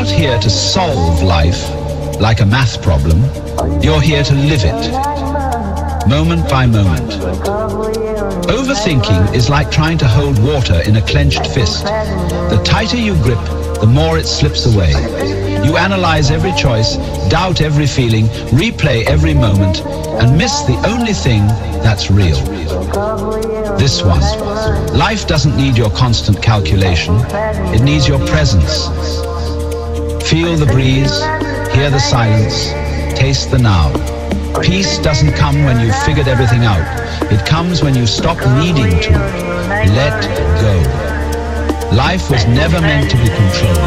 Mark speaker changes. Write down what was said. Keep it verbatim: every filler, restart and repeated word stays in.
Speaker 1: not here to solve life like a math problem. You're here to live it, moment by moment. Overthinking is like trying to hold water in a clenched fist. The tighter you grip, the more it slips away. You analyze every choice, doubt every feeling, replay every moment, and miss the only thing that's real. This one. Life doesn't need your constant calculation. It needs your presence. Feel the breeze, hear the silence, taste the now. Peace doesn't come when you've figured everything out. It comes when you stop needing to. Let go. Life was never meant to be controlled.